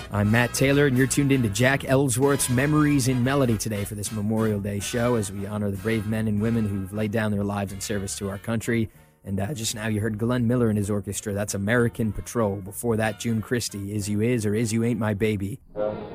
I'm Matt Taylor, and you're tuned in to Jack Ellsworth's Memories in Melody today for this Memorial Day show as we honor the brave men and women who've laid down their lives in service to our country. And just now you heard Glenn Miller and his orchestra. That's American Patrol. Before that, June Christie, Is You Is or Is You Ain't My Baby.